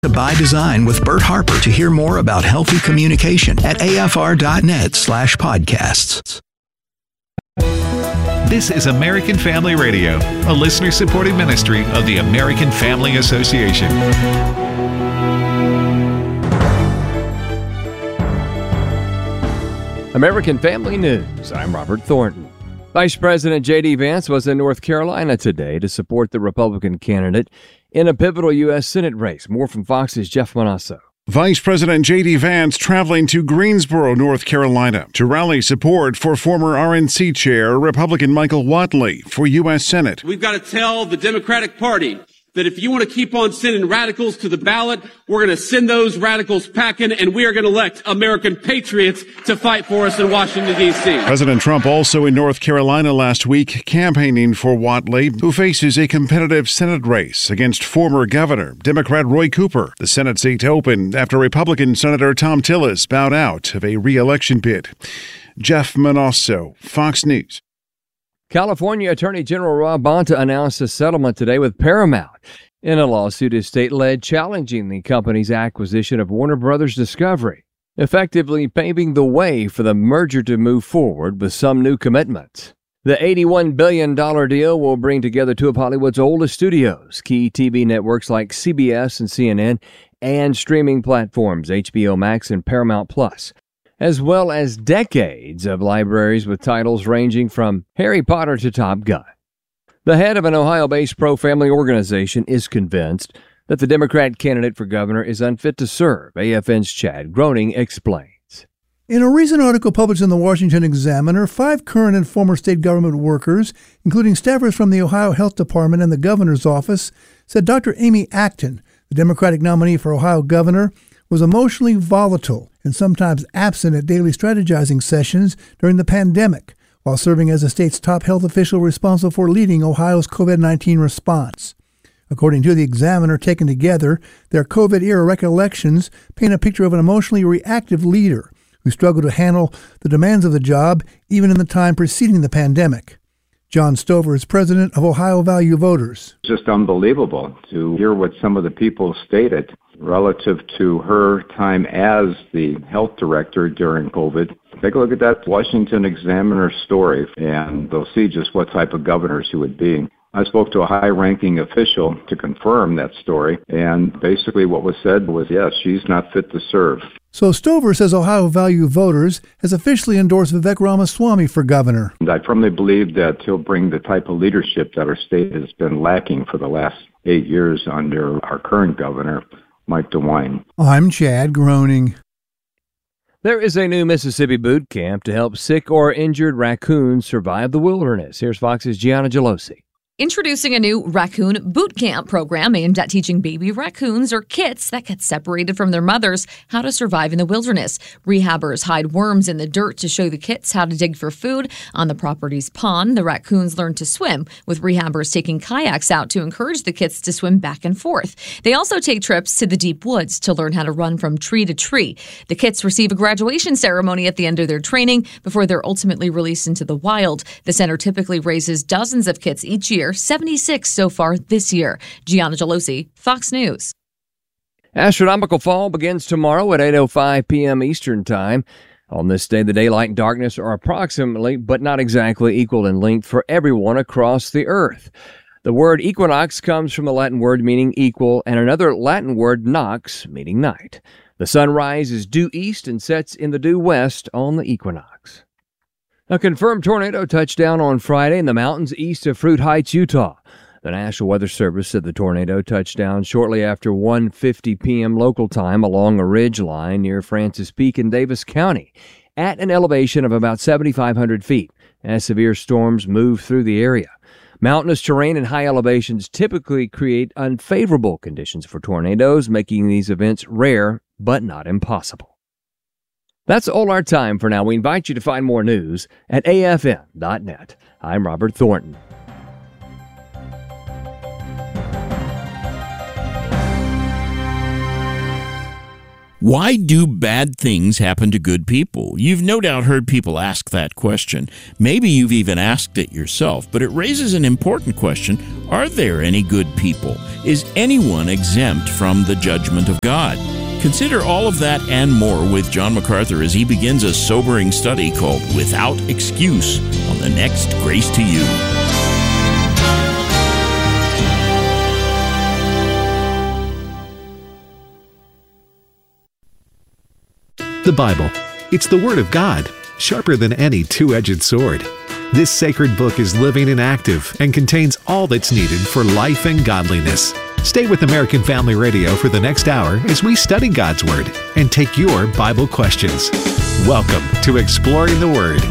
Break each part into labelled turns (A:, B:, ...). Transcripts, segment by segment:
A: By Design with Bert Harper to hear more about healthy communication at afr.net/podcasts.
B: This is American Family Radio, a listener-supported ministry of the American Family Association.
C: American Family News. I'm Robert Thornton. Vice President J.D. Vance was in North Carolina today to support the Republican candidate in a pivotal U.S. Senate race. More from Fox's Jeff Manasso.
D: Vice President J.D. Vance traveling to Greensboro, North Carolina to rally support for former RNC Chair Republican Michael Whatley for U.S. Senate.
E: We've got to tell the Democratic Party that if you want to keep on sending radicals to the ballot, we're going to send those radicals packing, and we are going to elect American patriots to fight for us in Washington, D.C.
D: President Trump also in North Carolina last week campaigning for Whatley, who faces a competitive Senate race against former Governor, Democrat Roy Cooper. The Senate seat opened after Republican Senator Thom Tillis bowed out of a re-election bid. Jeff Manasso, Fox News.
C: California Attorney General Rob Bonta announced a settlement today with Paramount in a lawsuit his state led challenging the company's acquisition of Warner Brothers Discovery, effectively paving the way for the merger to move forward with some new commitments. The $81 billion deal will bring together two of Hollywood's oldest studios, key TV networks like CBS and CNN, and streaming platforms HBO Max and Paramount Plus, as well as decades of libraries with titles ranging from Harry Potter to Top Gun. The head of an Ohio-based pro-family organization is convinced that the Democrat candidate for governor is unfit to serve. AFN's Chad Groening explains.
F: In a recent article published in the Washington Examiner, 5 current and former state government workers, including staffers from the Ohio Health Department and the governor's office, said Dr. Amy Acton, the Democratic nominee for Ohio governor, was emotionally volatile and sometimes absent at daily strategizing sessions during the pandemic, while serving as the state's top health official responsible for leading Ohio's COVID-19 response. According to the Examiner taken together, their COVID-era recollections paint a picture of an emotionally reactive leader who struggled to handle the demands of the job even in the time preceding the pandemic. John Stover is president of Ohio Value Voters.
G: It's just unbelievable to hear what some of the people stated relative to her time as the health director during COVID. Take a look at that Washington Examiner story, and they'll see just what type of governor she would be. I spoke to a high-ranking official to confirm that story, and basically what was said was, yes, she's not fit to serve.
F: So Stover says Ohio Value Voters has officially endorsed Vivek Ramaswamy for governor.
G: And I firmly believe that he'll bring the type of leadership that our state has been lacking for the last 8 years under our current governor, Mike DeWine.
F: I'm Chad Groening.
C: There is a new Mississippi boot camp to help sick or injured raccoons survive the wilderness. Here's Fox's Gianna Gelosi.
H: Introducing a new raccoon boot camp program aimed at teaching baby raccoons or kits that get separated from their mothers how to survive in the wilderness. Rehabbers hide worms in the dirt to show the kits how to dig for food. On the property's pond, the raccoons learn to swim, with rehabbers taking kayaks out to encourage the kits to swim back and forth. They also take trips to the deep woods to learn how to run from tree to tree. The kits receive a graduation ceremony at the end of their training before they're ultimately released into the wild. The center typically raises dozens of kits each year, 76 so far this year. Gianna Gelosi, Fox News.
C: Astronomical fall begins tomorrow at 8:05 p.m. Eastern Time. On this day, the daylight and darkness are approximately, but not exactly, equal in length for everyone across the Earth. The word equinox comes from the Latin word meaning equal and another Latin word nox, meaning night. The sun rises due east and sets in the due west on the equinox. A confirmed tornado touched down on Friday in the mountains east of Fruit Heights, Utah. The National Weather Service said the tornado touched down shortly after 1:50 p.m. local time along a ridge line near Francis Peak in Davis County at an elevation of about 7,500 feet as severe storms move through the area. Mountainous terrain and high elevations typically create unfavorable conditions for tornadoes, making these events rare but not impossible. That's all our time for now. We invite you to find more news at afn.net. I'm Robert Thornton.
I: Why do bad things happen to good people? You've no doubt heard people ask that question. Maybe you've even asked it yourself, but it raises an important question. Are there any good people? Is anyone exempt from the judgment of God? Consider all of that and more with John MacArthur as he begins a sobering study called Without Excuse on the next Grace to You.
B: The Bible. It's the Word of God, sharper than any two-edged sword. This sacred book is living and active and contains all that's needed for life and godliness. Stay with American Family Radio for the next hour as we study God's Word and take your Bible questions. Welcome to Exploring the Word.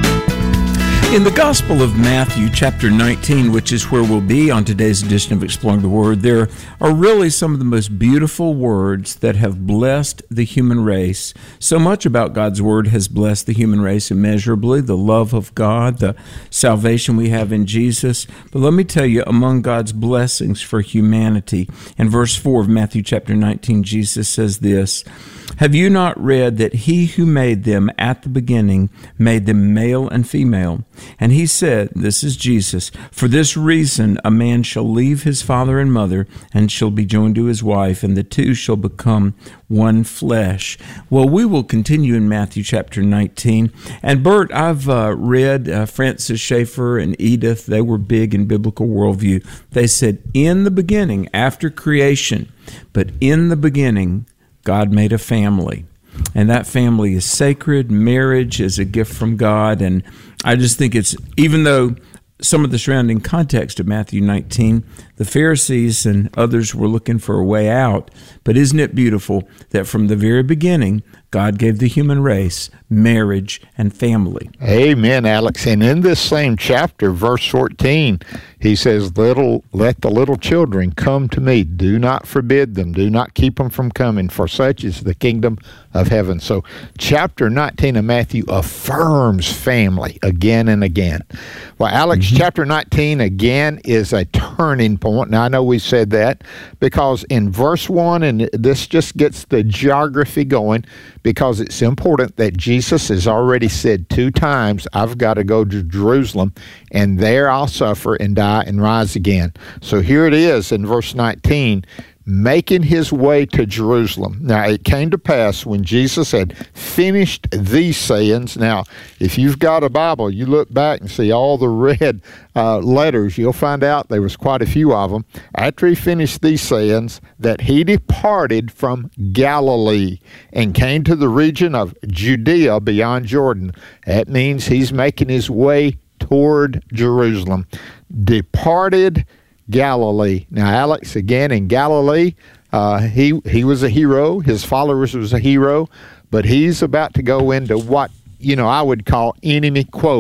J: In the Gospel of Matthew, chapter 19, which is where we'll be on today's edition of Exploring the Word, there are really some of the most beautiful words that have blessed the human race. So much about God's Word has blessed the human race immeasurably, the love of God, the salvation we have in Jesus. But let me tell you, among God's blessings for humanity, in verse 4 of Matthew chapter 19, Jesus says this, "Have you not read that he who made them at the beginning made them male and female? And he said," this is Jesus, "For this reason a man shall leave his father and mother and shall be joined to his wife, and the two shall become one flesh." Well, we will continue in Matthew chapter 19. And Bert, I've read Francis Schaeffer and Edith. They were big in biblical worldview. They said, in the beginning, after creation, but in the beginning, God made a family. And that family is sacred. Marriage is a gift from God. And I just think it's, even though some of the surrounding context of Matthew 19, the Pharisees and others were looking for a way out, but isn't it beautiful that from the very beginning, God gave the human race marriage and family?
K: Amen, Alex. And in this same chapter, verse 14, he says, let the little children come to me. Do not forbid them. Do not keep them from coming, for such is the kingdom of heaven. So chapter 19 of Matthew affirms family again and again. Well, Alex, chapter 19 again is a turning point. Now, I know we said that because in verse 1, and this just gets the geography going, because it's important that Jesus has already said 2 times, I've got to go to Jerusalem, and there I'll suffer and die and rise again. So here it is in verse 19, making his way to Jerusalem. Now, it came to pass when Jesus had finished these sayings. Now, if you've got a Bible, you look back and see all the red letters, you'll find out there was quite a few of them. After he finished these sayings, that he departed from Galilee and came to the region of Judea beyond Jordan. That means he's making his way toward Jerusalem. Departed Galilee. Now, Alex, again, in Galilee, he was a hero. His followers was a hero. But he's about to go into what, I would call enemy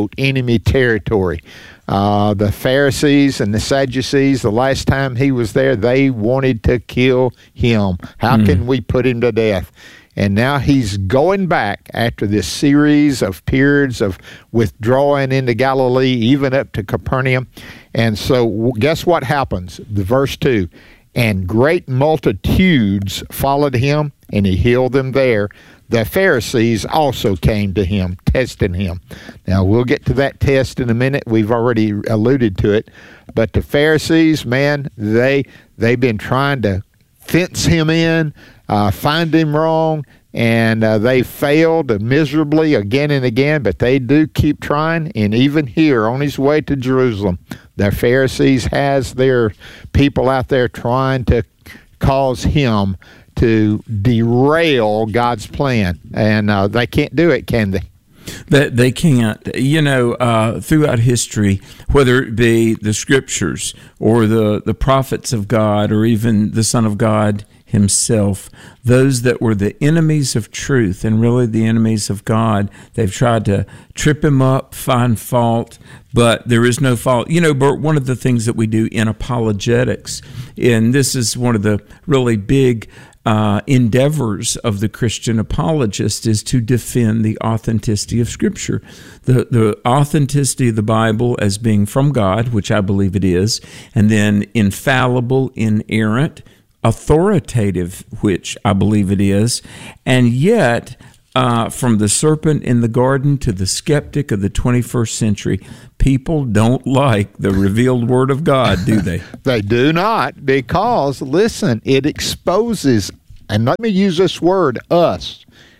K: territory. The Pharisees and the Sadducees, the last time he was there, they wanted to kill him. How can we put him to death? And now he's going back after this series of periods of withdrawing into Galilee, even up to Capernaum. And so guess what happens? The verse 2, and great multitudes followed him, and he healed them there. The Pharisees also came to him, testing him. Now, we'll get to that test in a minute. We've already alluded to it. But the Pharisees, man, they've been trying to fence him in, find him wrong, and they failed miserably again and again, but they do keep trying. And even here on his way to Jerusalem, the Pharisees has their people out there trying to cause him to derail God's plan, and they can't do it, can they?
J: They can't. Throughout history, whether it be the scriptures or the prophets of God or even the Son of God himself, those that were the enemies of truth and really the enemies of God, they've tried to trip him up, find fault, but there is no fault. Bert, one of the things that we do in apologetics, and this is one of the really big endeavors of the Christian apologist, is to defend the authenticity of Scripture. The authenticity of the Bible as being from God, which I believe it is, and then infallible, inerrant, authoritative, which I believe it is, and yet from the serpent in the garden to the skeptic of the 21st century, people don't like the revealed Word of God, do they?
K: They do not, because, listen, it exposes, and let me use this word, us.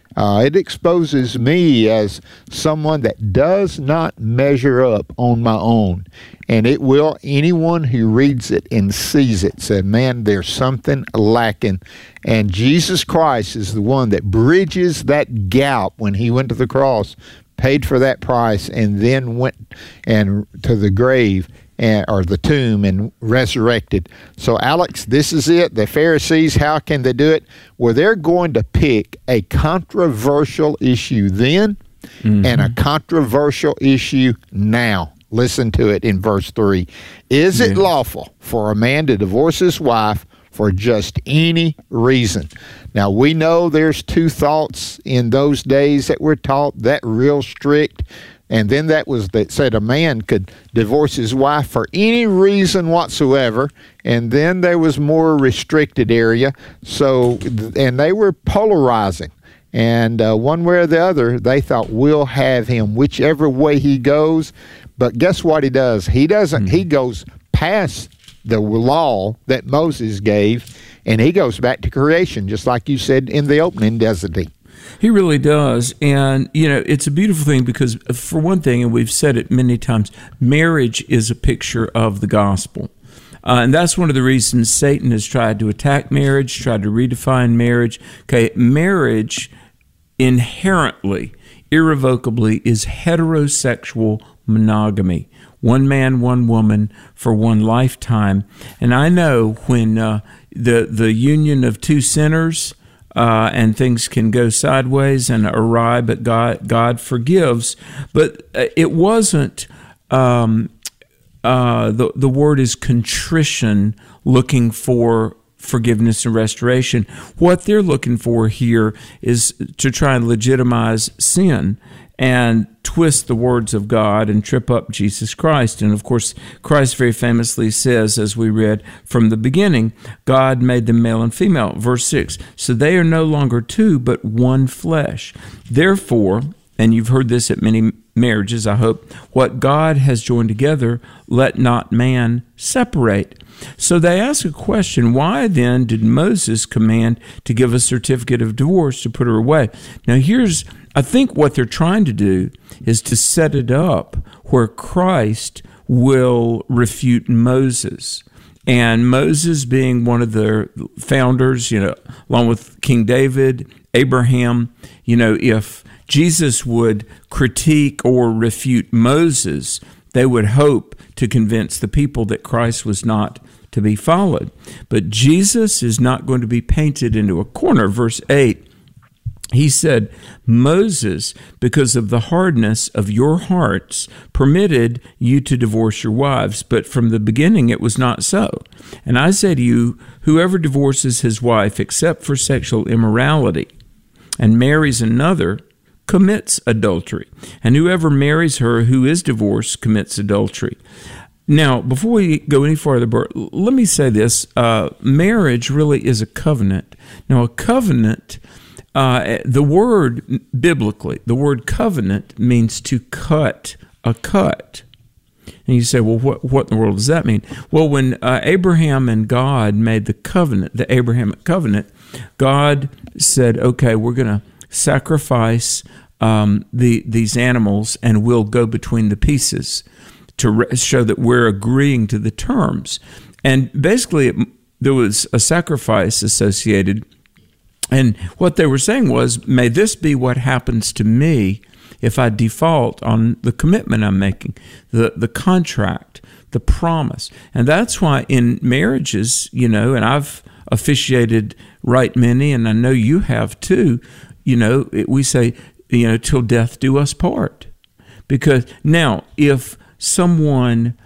K: It exposes me as someone that does not measure up on my own. And it will, anyone who reads it and sees it said, man, there's something lacking. And Jesus Christ is the one that bridges that gap when he went to the cross, paid for that price, and then went and to the grave or the tomb and resurrected. So, Alex, this is it. The Pharisees, how can they do it? Well, they're going to pick a controversial issue then and a controversial issue now. Listen to it in verse 3. Is it lawful for a man to divorce his wife for just any reason? Now, we know there's two thoughts in those days that were taught, that real strict. And then that said a man could divorce his wife for any reason whatsoever. And then there was more restricted area. So, and they were polarizing. And one way or the other, they thought, we'll have him whichever way he goes. But guess what he does? He doesn't. He goes past the law that Moses gave, and he goes back to creation, just like you said in the opening, doesn't he?
J: He really does. And, you know, it's a beautiful thing because, for one thing, and we've said it many times, marriage is a picture of the gospel. And that's one of the reasons Satan has tried to attack marriage, tried to redefine marriage. Okay, marriage inherently, irrevocably, is heterosexual monogamy. One man, one woman for one lifetime. And I know when the union of two sinners, and things can go sideways and awry, but God forgives. But it wasn't, the word is contrition, looking for forgiveness and restoration. What they're looking for here is to try and legitimize sin and twist the words of God and trip up Jesus Christ. And of course, Christ very famously says, as we read from the beginning, God made them male and female. Verse 6, so they are no longer two, but one flesh. Therefore, and you've heard this at many marriages, I hope, what God has joined together, let not man separate. So they ask a question, why then did Moses command to give a certificate of divorce to put her away? Now I think what they're trying to do is to set it up where Christ will refute Moses. And Moses being one of the founders, along with King David, Abraham, if Jesus would critique or refute Moses, they would hope to convince the people that Christ was not to be followed. But Jesus is not going to be painted into a corner. Verse 8, he said, Moses, because of the hardness of your hearts, permitted you to divorce your wives, but from the beginning it was not so. And I say to you, whoever divorces his wife except for sexual immorality and marries another commits adultery. And whoever marries her who is divorced commits adultery. Now, before we go any farther, Bert, let me say this. Marriage really is a covenant. Now, a covenant, the word, biblically, the word covenant means to cut a cut. And you say, well, what in the world does that mean? Well, when Abraham and God made the covenant, the Abrahamic covenant, God said, okay, we're going to sacrifice these animals and we'll go between the pieces to show that we're agreeing to the terms. And basically, there was a sacrifice associated. And what they were saying was, may this be what happens to me if I default on the commitment I'm making, the contract, the promise. And that's why in marriages, and I've officiated right many, and I know you have too, we say, till death do us part. Because now, if someone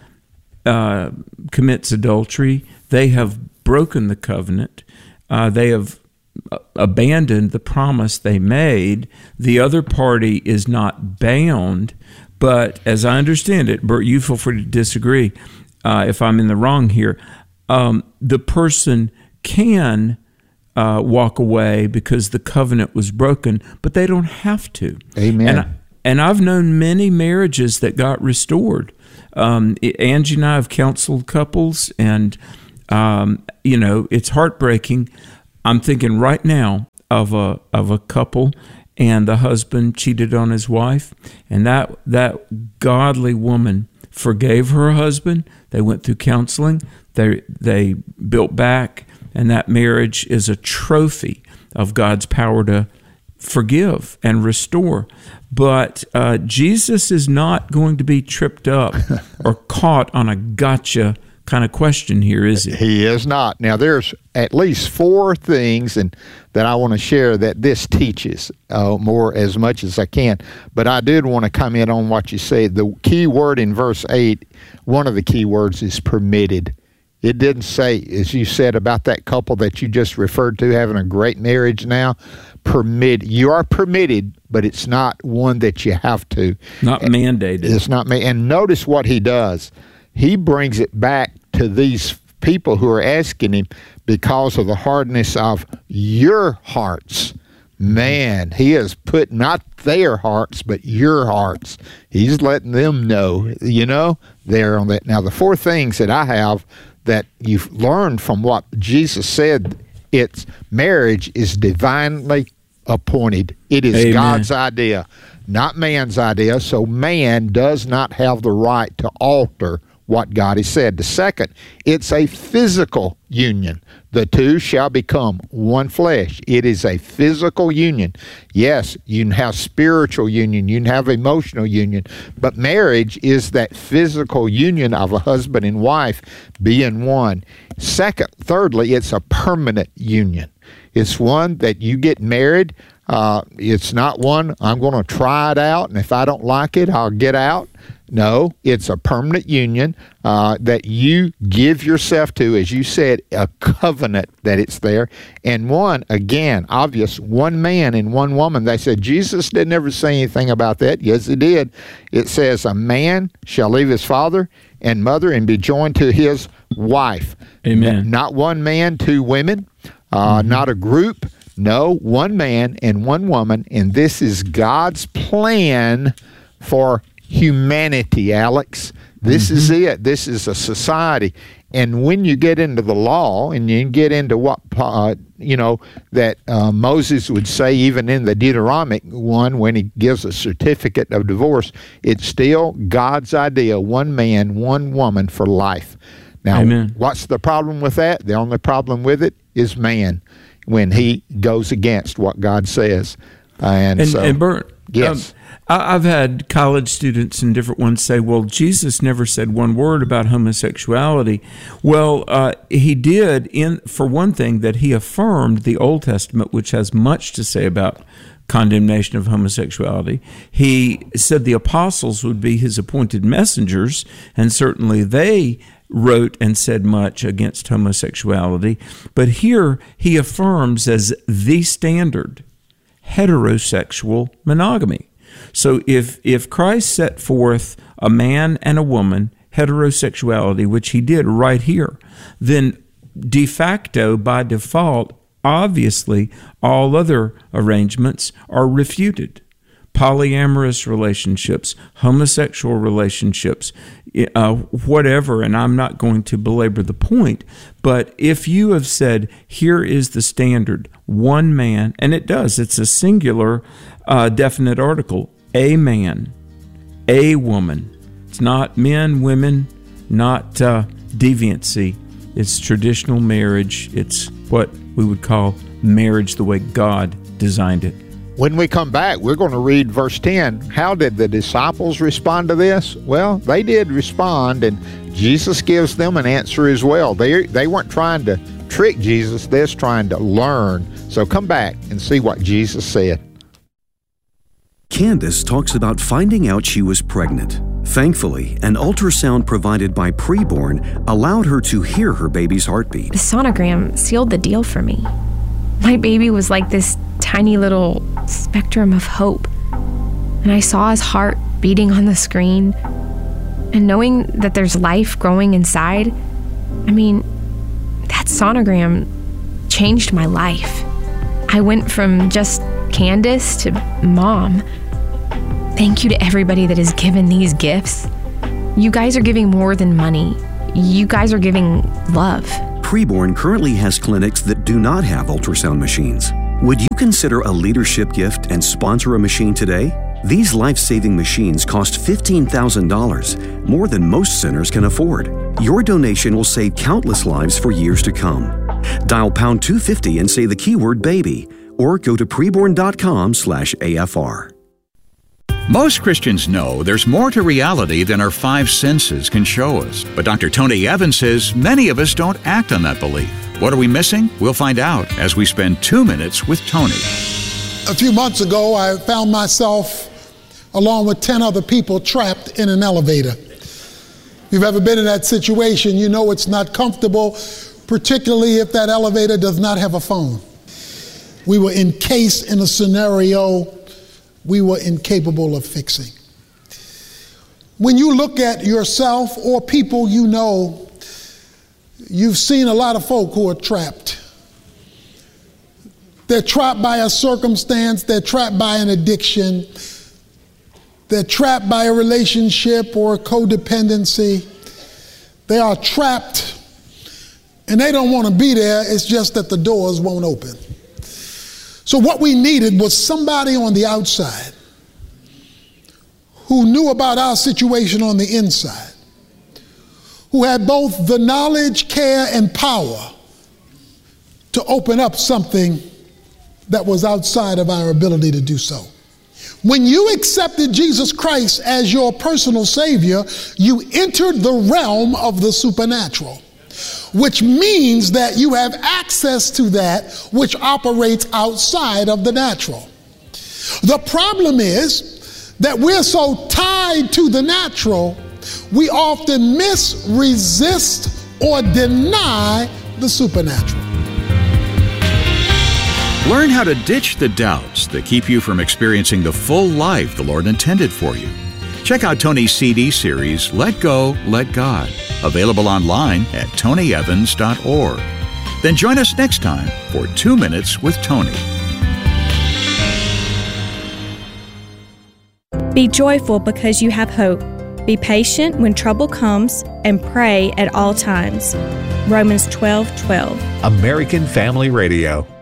J: commits adultery, they have broken the covenant, they have abandoned the promise they made. The other party is not bound, but as I understand it, Bert, you feel free to disagree if I'm in the wrong here, the person can walk away because the covenant was broken, but they don't have to.
K: Amen.
J: And I've known many marriages that got restored. Angie and I have counseled couples, and it's heartbreaking. I'm thinking right now of a couple, and the husband cheated on his wife, and that godly woman forgave her husband. They went through counseling. They built back, and that marriage is a trophy of God's power to forgive and restore. But Jesus is not going to be tripped up or caught on a gotcha kind of question here, is he?
K: He is not. Now, there's at least 4 things that I want to share that this teaches more as much as I can. But I did want to comment on what you said. The key word in verse 8, one of the key words is permitted. It didn't say, as you said about that couple that you just referred to having a great marriage now, you are permitted, but it's not one that you have to.
J: Not mandated.
K: It's not and notice what he does. He brings it back to these people who are asking him because of the hardness of your hearts. Man, he has put not their hearts, but your hearts. He's letting them know, they're on that. Now, the 4 things that I have that you've learned from what Jesus said, it's marriage is divinely appointed. It is
J: Amen.
K: God's idea, not man's idea. So man does not have the right to alter what God has said. The second, it's a physical union. The two shall become one flesh. It is a physical union. Yes, you can have spiritual union, you can have emotional union, but marriage is that physical union of a husband and wife being one. Thirdly, it's a permanent union. It's one that you get married. It's not one, I'm going to try it out, and if I don't like it, I'll get out. No, it's a permanent union that you give yourself to, as you said, a covenant that it's there. And one, again, obvious, one man and one woman. They said Jesus didn't ever say anything about that. Yes, he did. It says a man shall leave his father and mother and be joined to his wife.
J: Amen.
K: Not one man, 2 women, not a group. No, one man and one woman. And this is God's plan for humanity, Alex. This is it. This is a society. And when you get into the law and you get into what, that Moses would say even in the Deuteronomic one when he gives a certificate of divorce, it's still God's idea, one man, one woman for life. Now,
J: Amen. What's
K: the problem with that? The only problem with it is man when he goes against what God says. And
J: Bert,
K: yes.
J: I've had college students and different ones say, well, Jesus never said one word about homosexuality. Well, he did, for one thing, that he affirmed the Old Testament, which has much to say about condemnation of homosexuality. He said the apostles would be his appointed messengers, and certainly they wrote and said much against homosexuality. But here he affirms as the standard heterosexual monogamy. So if Christ set forth a man and a woman, heterosexuality, which he did right here, then de facto, by default, obviously, all other arrangements are refuted. Polyamorous relationships, homosexual relationships, whatever, and I'm not going to belabor the point, but if you have said, here is the standard, one man, and it does, it's a singular definite article, a man, a woman. It's not men, women, not deviancy. It's traditional marriage. It's what we would call marriage the way God designed it.
K: When we come back, we're going to read verse 10. How did the disciples respond to this? Well, they did respond, and Jesus gives them an answer as well. They weren't trying to trick Jesus. They're trying to learn. So come back and see what Jesus said.
L: Candace talks about finding out she was pregnant. Thankfully, an ultrasound provided by Preborn allowed her to hear her baby's heartbeat.
M: The sonogram sealed the deal for me. My baby was like this tiny little spectrum of hope. And I saw his heart beating on the screen. And knowing that there's life growing inside, that sonogram changed my life. I went from just Candace to mom. Thank you to everybody that has given these gifts. You guys are giving more than money. You guys are giving love.
L: Preborn currently has clinics that do not have ultrasound machines. Would you consider a leadership gift and sponsor a machine today? These life-saving machines cost $15,000, more than most centers can afford. Your donation will save countless lives for years to come. Dial pound 250 and say the keyword baby, or go to preborn.com/AFR.
N: Most Christians know there's more to reality than our five senses can show us. But Dr. Tony Evans says many of us don't act on that belief. What are we missing? We'll find out as we spend 2 minutes with Tony.
O: A few months ago, I found myself, along with 10 other people, trapped in an elevator. If you've ever been in that situation, you know it's not comfortable, particularly if that elevator does not have a phone. We were encased in a scenario we were incapable of fixing. When you look at yourself or people you know, you've seen a lot of folk who are trapped. They're trapped by a circumstance, they're trapped by an addiction, they're trapped by a relationship or a codependency. They are trapped and they don't want to be there, it's just that the doors won't open. So what we needed was somebody on the outside who knew about our situation on the inside, who had both the knowledge, care, and power to open up something that was outside of our ability to do so. When you accepted Jesus Christ as your personal Savior, you entered the realm of the supernatural, which means that you have access to that which operates outside of the natural. The problem is that we're so tied to the natural, we often resist, or deny the supernatural.
N: Learn how to ditch the doubts that keep you from experiencing the full life the Lord intended for you. Check out Tony's CD series, Let Go, Let God, available online at tonyevans.org. Then join us next time for 2 Minutes with Tony.
P: Be joyful because you have hope. Be patient when trouble comes, and pray at all times. Romans 12:12.
B: American Family Radio.